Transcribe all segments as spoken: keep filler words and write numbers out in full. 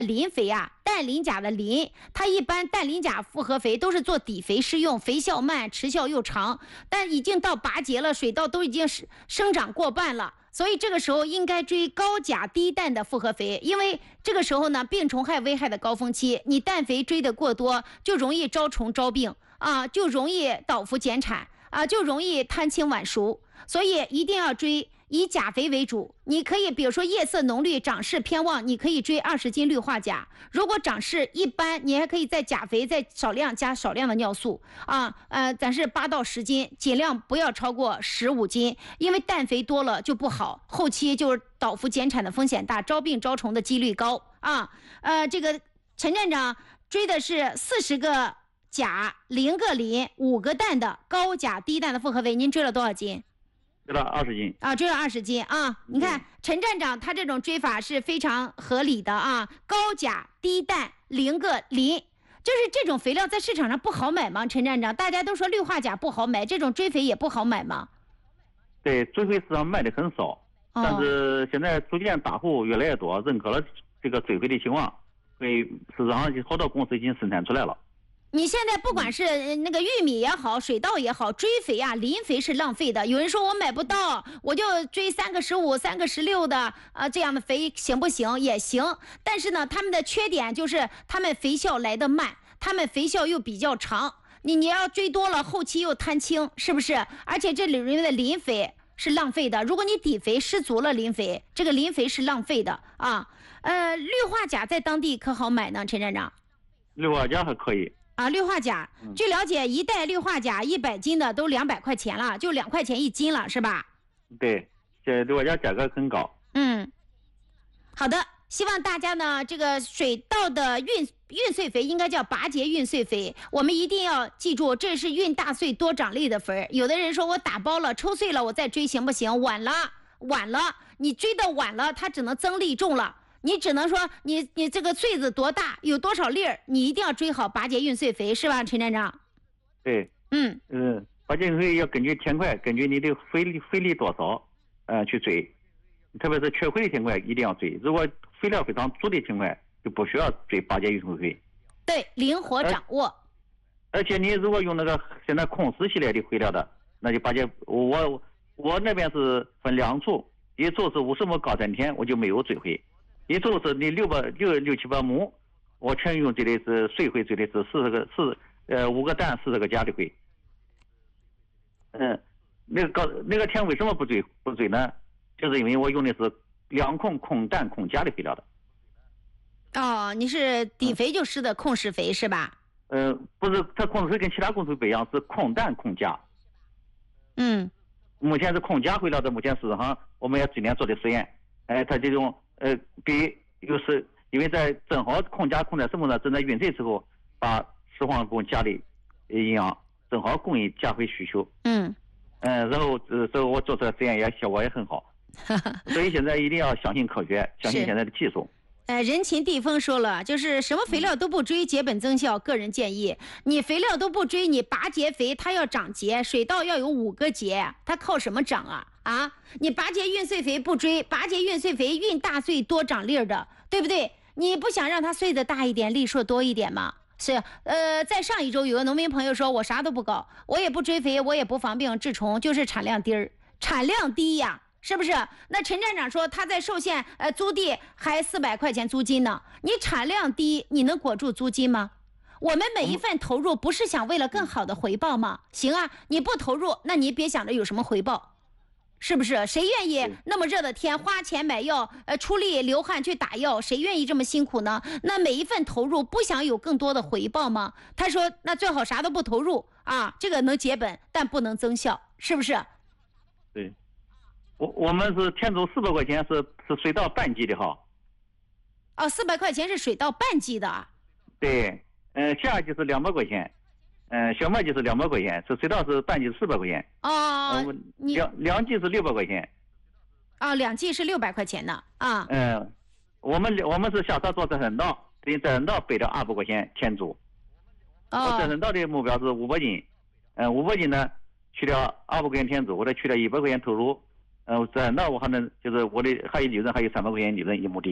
磷肥啊，氮磷钾的磷，它一般氮磷钾复合肥都是做底肥施用，肥效慢，持效又长，但已经到拔节了，水稻都已经生长过半了，所以这个时候应该追高钾低氮的复合肥，因为这个时候呢，病虫害危害的高峰期，你氮肥追得过多，就容易招虫招病啊，就容易倒伏减产啊，就容易摊青晚熟，所以一定要追。以钾肥为主，你可以比如说叶色浓绿、长势偏旺，你可以追二十斤氯化钾。如果长势一般，你还可以在钾肥再少量加少量的尿素啊，呃，咱是八到十斤，尽量不要超过十五斤，因为氮肥多了就不好，后期就是倒伏减产的风险大，招病招虫的几率高啊。呃，这个陈站长追的是四十个钾、零个磷、五个氮的高钾低氮的复合肥，您追了多少斤？ 追了二十斤啊，追了二十斤啊！你看陈站长他这种追法是非常合理的啊，高钾低氮零个磷，就是这种肥料在市场上不好买吗？陈站长，大家都说氯化钾不好买，这种追肥也不好买吗？ 对，追肥市场卖的很少，哦、但是现在逐渐大户越来越多，认可了这个追肥的情况，所以市场上好多公司已经生产出来了。 你现在不管是那个玉米也好，水稻也好，追肥啊，磷肥是浪费的。有人说我买不到，我就追三个十五、三个十六的啊，这样的肥行不行？也行。但是呢，他们的缺点就是他们肥效来得慢，他们肥效又比较长。你你要追多了，后期又摊青，是不是？而且这里面的磷肥是浪费的。如果你底肥失足了磷肥，这个磷肥是浪费的啊。呃，氯化钾在当地可好买呢？陈站长， 氯化钾还可以。 啊，氯化钾，据了解，一袋氯化钾一百斤的都两百块钱了，就两块钱一斤了，是吧？ 对，这氯化钾价格很高。 嗯，好的，希望大家呢，这个水稻的运运穗肥应该叫拔节运穗肥，我们一定要记住，这是运大穗多长粒的肥。有的人说我打包了，抽穗了，我再追行不行？晚了，晚了，你追的晚了，它只能增粒重了。你只能说你你这个穗子多大有多少粒儿，你一定要追好拔节运穗肥，是吧，陈站长？ 对， 嗯嗯，拔节运穗要根据田块，根据你的肥力肥力多少，呃，去追，特别是缺肥的田块一定要追。如果肥料非常足的田块，就不需要追拔节运穗肥。 对，灵活掌握。 而, 而且你如果用那个现在控湿系列的肥料的，那就拔节。我我那边是分两处，一处是五十亩高山田，我就没有追肥。一处是你六百六六七百亩，我全用这类是水肥，追的是四十个四呃五个氮四十个钾的肥。嗯，那个高那个田为什么不追不追呢？就是因为我用的是两控控氮控钾的肥料的。 哦，你是底肥就施的控湿肥是吧？ 呃，不是，它控湿肥跟其他控水不一样，是控氮控钾。 嗯， 目前是控钾肥料的，目前市场上我们也今年做的实验，哎，它这种。呃，比又是因为在正好控钾控在什么呢？正在运穗时候，把石黄供钾的营养正好供应钾肥需求。 嗯， 嗯、呃，然后呃，所以我做出来实验也效果也很好。所以现在一定要相信科学，相信现在的技术。 呃，人情地风说了，就是什么肥料都不追，节本增效。个人建议，你肥料都不追，你拔节肥，它要长节，水稻要有五个节，它靠什么长啊？啊，你拔节运穗肥不追，拔节运穗肥运大穗多长粒的，对不对？你不想让它穗子大一点，粒数多一点吗？是，呃，在上一周有个农民朋友说，我啥都不搞，我也不追肥，我也不防病治虫，就是产量低儿，产量低呀。是不是？那陈站长说他在寿县呃租地还四百块钱租金呢，你产量低，你能裹住租金吗？我们每一份投入不是想为了更好的回报吗？行啊，你不投入，那你别想着有什么回报，是不是？谁愿意那么热的天花钱买药，呃，出力流汗去打药？谁愿意这么辛苦呢？那每一份投入不想有更多的回报吗？他说，那最好啥都不投入啊，这个能节本，但不能增效，是不是？ 对。我我们是田租四百块钱，是是水稻半季的哈。 哦，四百块钱是水稻半季的。 对，嗯、呃，夏季是两百块钱，嗯、呃，小麦季是两百块钱，是水稻是半季四百块钱。 哦，呃、 两两季是六百块钱。 哦，两季是六百块钱的啊。 嗯、呃，我们我们是下车做再生稻，给再生稻背了二百块钱田租。 哦。 我再生稻的目标是五百斤，嗯、呃，五百斤呢，去掉二百块钱田租，或者去掉一百块钱投入。呃，在那我还能就是我的还有利润，还有三百块钱利润一亩地。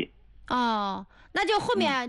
哦，那就后面